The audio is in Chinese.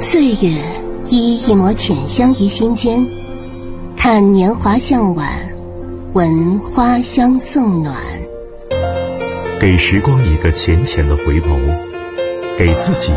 岁月依一抹浅香于心间，看年华向晚，闻花香送暖。 给时光一个浅浅的回眸，给自己